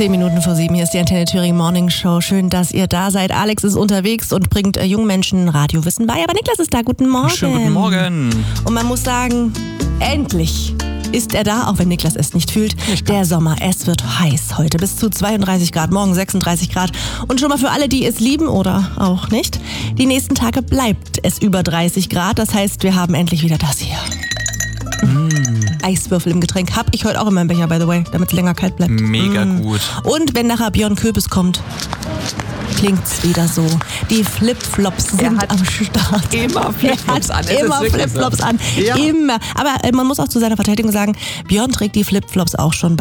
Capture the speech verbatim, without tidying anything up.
Zehn Minuten vor sieben, hier ist die Antenne Thüringen Morning Show. Schön, dass ihr da seid. Alex ist unterwegs und bringt äh, jungen Menschen Radiowissen bei. Aber Niklas ist da. Guten Morgen. Schönen guten Morgen. Und man muss sagen, endlich ist er da, auch wenn Niklas es nicht fühlt. Nicht Der Sommer, es wird heiß heute. Bis zu zweiunddreißig Grad, morgen sechsunddreißig Grad. Und schon mal für alle, die es lieben oder auch nicht, die nächsten Tage bleibt es über dreißig Grad. Das heißt, wir haben endlich wieder das hier. Mm. Eiswürfel im Getränk. Hab ich heute auch in meinem Becher, by the way, damit es länger kalt bleibt. Mega mm. gut. Und wenn nachher Björn Köbis kommt, klingt's wieder so. Die Flipflops sind Er hat am Start. Immer Flipflops er hat an. Es Immer ist wirklich Flipflops so. an. Ja. Immer. Aber äh, man muss auch zu seiner Verteidigung sagen, Björn trägt die Flipflops auch schon